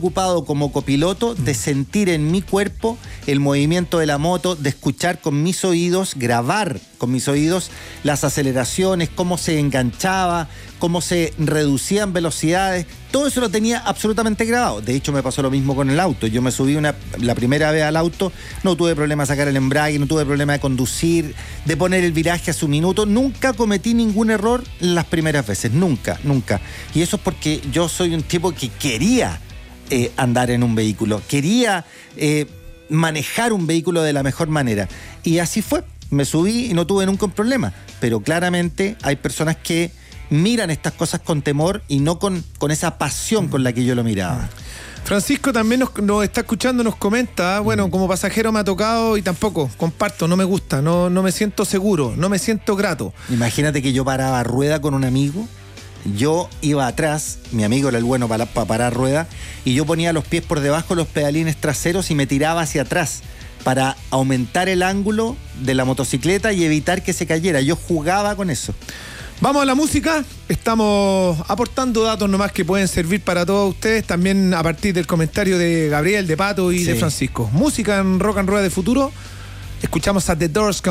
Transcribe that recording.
preocupado como copiloto de sentir en mi cuerpo el movimiento de la moto, de escuchar con mis oídos, grabar con mis oídos las aceleraciones, cómo se enganchaba, cómo se reducían velocidades. Todo eso lo tenía absolutamente grabado. De hecho, me pasó lo mismo con el auto. Yo me subí la primera vez al auto, no tuve problema de sacar el embrague, no tuve problema de conducir, de poner el viraje a su minuto. Nunca cometí ningún error las primeras veces, nunca. Y eso es porque yo soy un tipo que quería andar en un vehículo, quería manejar un vehículo de la mejor manera. Y así fue. Me subí y no tuve nunca un problema. Pero claramente hay personas que miran estas cosas con temor y no con esa pasión con la que yo lo miraba. Francisco también nos está escuchando, nos comenta, bueno, como pasajero me ha tocado y tampoco comparto, no me gusta, no me siento seguro, no me siento grato. Imagínate que yo paraba rueda con un amigo, yo iba atrás, mi amigo era el bueno para parar rueda, y yo ponía los pies por debajo de los pedalines traseros y me tiraba hacia atrás para aumentar el ángulo de la motocicleta y evitar que se cayera. Yo jugaba con eso. Vamos a la música, estamos aportando datos nomás que pueden servir para todos ustedes, también a partir del comentario de Gabriel, de Pato y de Francisco. Música en Rock and Roll de Futuro, escuchamos a The Doors con